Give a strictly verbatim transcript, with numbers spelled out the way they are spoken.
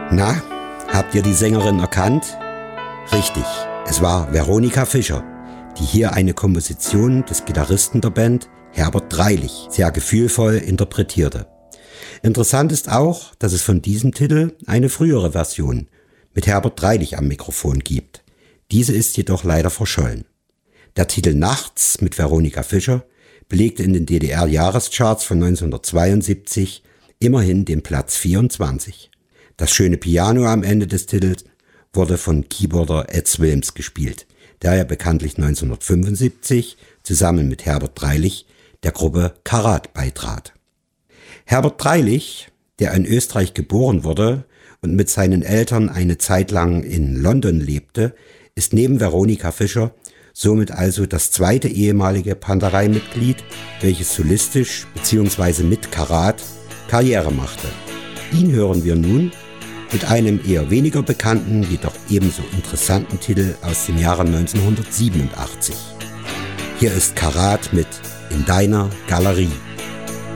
Na, habt ihr die Sängerin erkannt? Richtig, es war Veronika Fischer, die hier eine Komposition des Gitarristen der Band, Herbert Dreilich, sehr gefühlvoll interpretierte. Interessant ist auch, dass es von diesem Titel eine frühere Version mit Herbert Dreilich am Mikrofon gibt. Diese ist jedoch leider verschollen. Der Titel Nachts mit Veronika Fischer belegte in den D D R-Jahrescharts von neunzehnhundertzweiundsiebzig immerhin den Platz vierundzwanzig. Das schöne Piano am Ende des Titels wurde von Keyboarder Ed Wilms gespielt, der ja bekanntlich neunzehnhundertfünfundsiebzig zusammen mit Herbert Dreilich der Gruppe Karat beitrat. Herbert Dreilich, der in Österreich geboren wurde und mit seinen Eltern eine Zeit lang in London lebte, ist neben Veronika Fischer somit also das zweite ehemalige Panterei-Mitglied, welches solistisch bzw. mit Karat Karriere machte. Ihn hören wir nun mit einem eher weniger bekannten, jedoch ebenso interessanten Titel aus dem Jahre neunzehnhundertsiebenundachtzig. Hier ist Karat mit In deiner Galerie.